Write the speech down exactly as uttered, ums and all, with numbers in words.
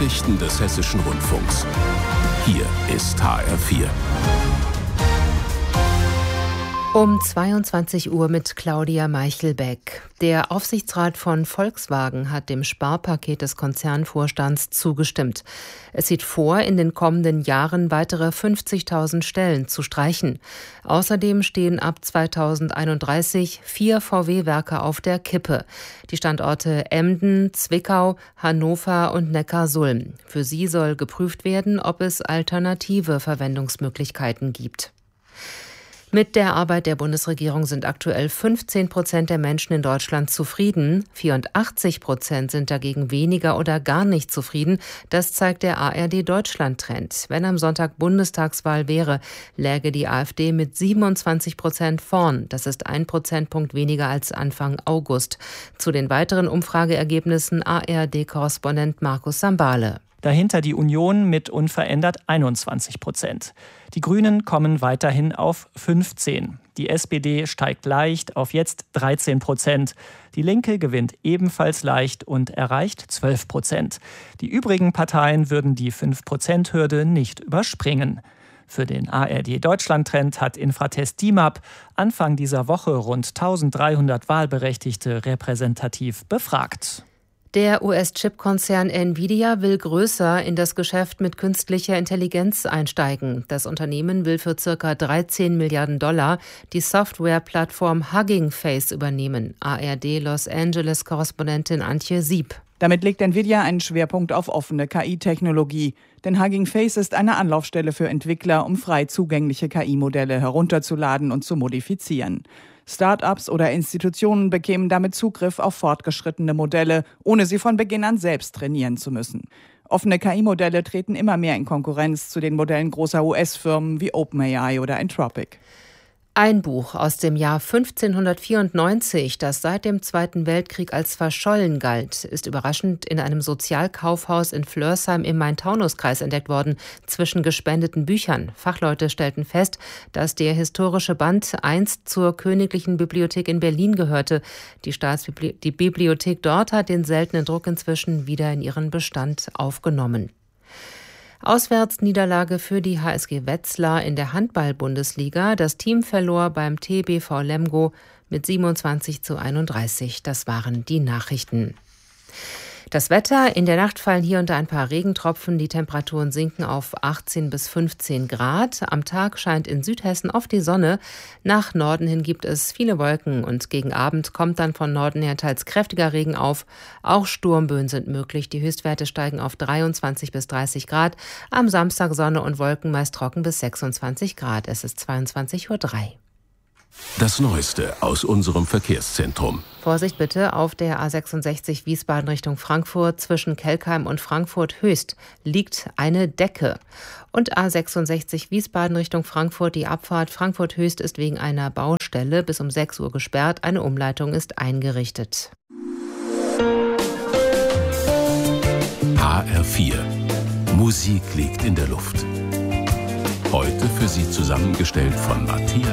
Nachrichten des Hessischen Rundfunks. Hier ist H R vier. Um zweiundzwanzig Uhr mit Claudia Meichelbeck. Der Aufsichtsrat von Volkswagen hat dem Sparpaket des Konzernvorstands zugestimmt. Es sieht vor, in den kommenden Jahren weitere fünfzigtausend Stellen zu streichen. Außerdem stehen ab zweitausendeinunddreißig vier V W-Werke auf der Kippe. Die Standorte Emden, Zwickau, Hannover und Neckarsulm. Für sie soll geprüft werden, ob es alternative Verwendungsmöglichkeiten gibt. Mit der Arbeit der Bundesregierung sind aktuell fünfzehn Prozent der Menschen in Deutschland zufrieden. vierundachtzig Prozent sind dagegen weniger oder gar nicht zufrieden. Das zeigt der A R D-Deutschland-Trend. Wenn am Sonntag Bundestagswahl wäre, läge die AfD mit siebenundzwanzig Prozent vorn. Das ist ein Prozentpunkt weniger als Anfang August. Zu den weiteren Umfrageergebnissen A R D-Korrespondent Markus Sambale. Dahinter die Union mit unverändert einundzwanzig Prozent. Die Grünen kommen weiterhin auf fünfzehn. Die S P D steigt leicht auf jetzt dreizehn Prozent. Die Linke gewinnt ebenfalls leicht und erreicht zwölf Prozent. Die übrigen Parteien würden die fünf Prozent Hürde nicht überspringen. Für den A R D-Deutschland-Trend hat Infratest D I M A P Anfang dieser Woche rund eintausenddreihundert Wahlberechtigte repräsentativ befragt. Der U S-Chip-Konzern Nvidia will größer in das Geschäft mit künstlicher Intelligenz einsteigen. Das Unternehmen will für ca. dreizehn Milliarden Dollar die Softwareplattform Hugging Face übernehmen. A R D Los Angeles-Korrespondentin Antje Sieb. Damit legt Nvidia einen Schwerpunkt auf offene K I-Technologie. Denn Hugging Face ist eine Anlaufstelle für Entwickler, um frei zugängliche K I-Modelle herunterzuladen und zu modifizieren. Start-ups oder Institutionen bekämen damit Zugriff auf fortgeschrittene Modelle, ohne sie von Beginn an selbst trainieren zu müssen. Offene K I-Modelle treten immer mehr in Konkurrenz zu den Modellen großer U S-Firmen wie OpenAI oder Anthropic. Ein Buch aus dem Jahr fünfzehnhundertvierundneunzig, das seit dem Zweiten Weltkrieg als verschollen galt, ist überraschend in einem Sozialkaufhaus in Flörsheim im Main-Taunus-Kreis entdeckt worden, zwischen gespendeten Büchern. Fachleute stellten fest, dass der historische Band einst zur Königlichen Bibliothek in Berlin gehörte. Die Staatsbibli- die Bibliothek dort hat den seltenen Druck inzwischen wieder in ihren Bestand aufgenommen. Auswärtsniederlage für die H S G Wetzlar in der Handball-Bundesliga. Das Team verlor beim T B V Lemgo mit siebenundzwanzig zu einunddreißig. Das waren die Nachrichten. Das Wetter: In der Nacht fallen hier und da ein paar Regentropfen. Die Temperaturen sinken auf achtzehn bis fünfzehn Grad. Am Tag scheint in Südhessen oft die Sonne. Nach Norden hin gibt es viele Wolken und gegen Abend kommt dann von Norden her teils kräftiger Regen auf. Auch Sturmböen sind möglich. Die Höchstwerte steigen auf dreiundzwanzig bis dreißig Grad. Am Samstag Sonne und Wolken, meist trocken bis sechsundzwanzig Grad. Es ist zweiundzwanzig Uhr drei. Das Neueste aus unserem Verkehrszentrum. Vorsicht bitte auf der A sechsundsechzig Wiesbaden Richtung Frankfurt. Zwischen Kelkheim und Frankfurt Höchst liegt eine Decke. Und A sechsundsechzig Wiesbaden Richtung Frankfurt. Die Abfahrt Frankfurt Höchst ist wegen einer Baustelle bis um sechs Uhr gesperrt. Eine Umleitung ist eingerichtet. H R vier. Musik liegt in der Luft. Heute für Sie zusammengestellt von Matthias